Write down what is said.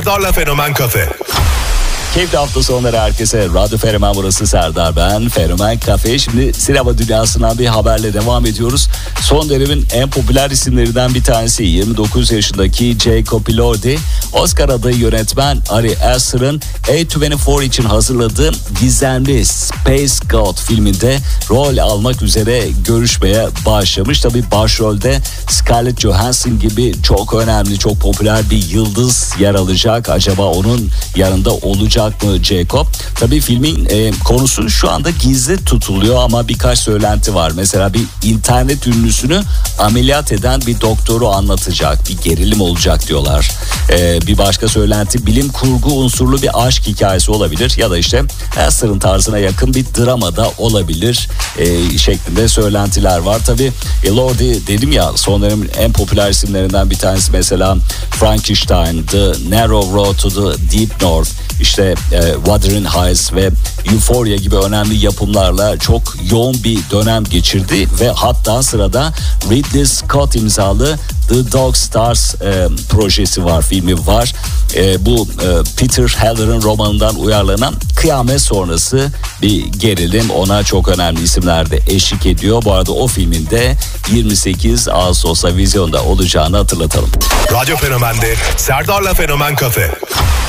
Serdar'la Fenomen Kafe. Keyifli hafta sonları herkese. Radyo Fenomen, burası Serdar, ben. Fenomen Kafe. Şimdi sinema dünyasından bir haberle devam ediyoruz. Son dönemin en popüler isimlerinden bir tanesi 29 yaşındaki Jacob Elordi, Oscar adayı yönetmen Ari Aster'ın A24 için hazırladığı gizemli Space God filminde rol almak üzere görüşmeye başlamış. Tabii başrolde Scarlett Johansson gibi çok önemli, çok popüler bir yıldız yer alacak. Acaba onun yanında olacak mı Jacob? Tabii filmin konusu şu anda gizli tutuluyor ama birkaç söylenti var. Mesela bir internet ünlüsünü ameliyat eden bir doktoru anlatacak. Bir gerilim olacak diyorlar. Bir başka söylenti bilim kurgu unsurlu bir aşk hikayesi olabilir ya da işte Aster'ın tarzına yakın bir drama da olabilir şeklinde söylentiler var. Tabii Elordi dedim ya, son dönemin en popüler isimlerinden bir tanesi. Mesela Frankenstein, The Narrow Road to the Deep North, işte Wuthering Heights ve Euphoria gibi önemli yapımlarla çok yoğun bir dönem geçirdi ve hatta sırada Ridley Scott imzalı The Dog Stars projesi var, filmi var. Bu Peter Heller'ın romanından uyarlanan kıyamet sonrası bir gerilim, ona çok önemli isimler de eşlik ediyor. Bu arada o filmin de 28 Ağustos'ta vizyonda olacağını hatırlatalım. Radyo Fenomen'de Serdar'la Fenomen Kafe.